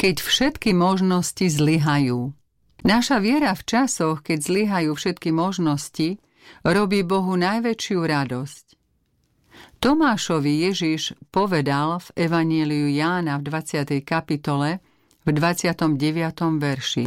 Keď všetky možnosti zlyhajú. Naša viera v časoch, keď zlyhajú všetky možnosti, robí Bohu najväčšiu radosť. Tomášovi Ježiš povedal v Evanjeliu Jána v 20. kapitole v 29. verši: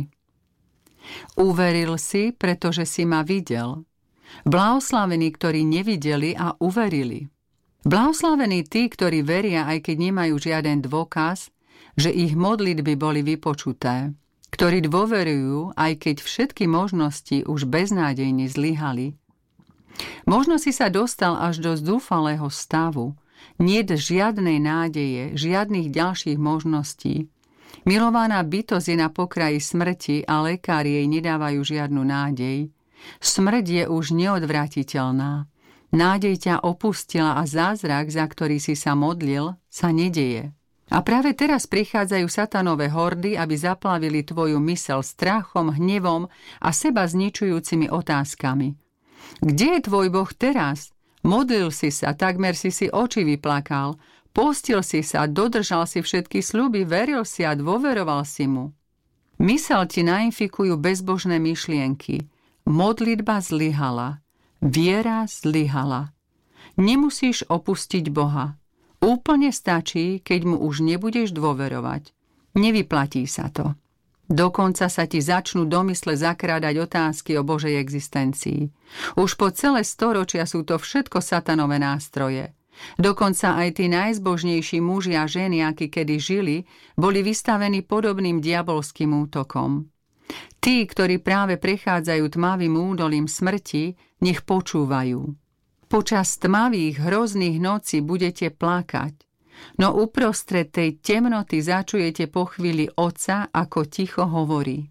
Uveril si, pretože si ma videl. Blahoslavení, ktorí nevideli a uverili. Blahoslavení tí, ktorí veria, aj keď nemajú žiaden dôkaz, že ich modlitby boli vypočuté, ktorí dôverujú, aj keď všetky možnosti už beznádejne zlyhali. Možno si sa dostal až do zúfalého stavu, niet žiadnej nádeje, žiadnych ďalších možností. Milovaná bytosť je na pokraji smrti a lekári jej nedávajú žiadnu nádej. Smrť je už neodvratiteľná. Nádej ťa opustila a zázrak, za ktorý si sa modlil, sa nedeje. A práve teraz prichádzajú satanové hordy, aby zaplavili tvoju myseľ strachom, hnevom a seba zničujúcimi otázkami. Kde je tvoj Boh teraz? Modlil si sa, takmer si oči vyplakal, postil si sa, dodržal si všetky sľuby, veril si a dôveroval si mu. Myseľ ti nainfikujú bezbožné myšlienky. Modlitba zlyhala. Viera zlyhala. Nemusíš opustiť Boha. Úplne stačí, keď mu už nebudeš dôverovať. Nevyplatí sa to. Dokonca sa ti začnú do mysle zakrádať otázky o Božej existencii. Už po celé storočia sú to všetko satanové nástroje. Dokonca aj tí najzbožnejší muži a ženy, akí kedy žili, boli vystavení podobným diabolským útokom. Tí, ktorí práve prechádzajú tmavým údolím smrti, nech počúvajú. Počas tmavých, hrozných nocí budete plakať, no uprostred tej temnoty začujete po chvíli Otca, ako ticho hovorí: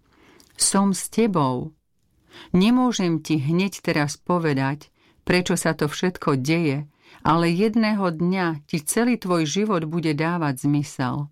Som s tebou. Nemôžem ti hneď teraz povedať, prečo sa to všetko deje, ale jedného dňa ti celý tvoj život bude dávať zmysel.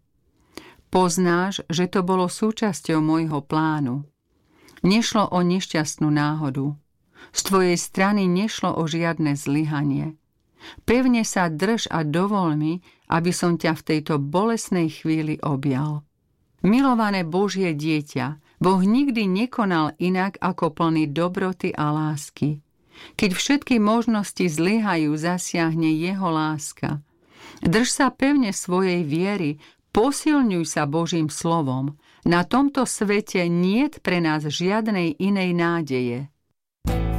Poznáš, že to bolo súčasťou môjho plánu. Nešlo o nešťastnú náhodu. Z tvojej strany nešlo o žiadne zlyhanie. Pevne sa drž a dovol mi, aby som ťa v tejto bolesnej chvíli objal. Milované Božie dieťa, Boh nikdy nekonal inak ako plný dobroty a lásky. Keď všetky možnosti zlyhajú, zasiahne jeho láska. Drž sa pevne svojej viery, posilňuj sa Božím slovom. Na tomto svete niet pre nás žiadnej inej nádeje.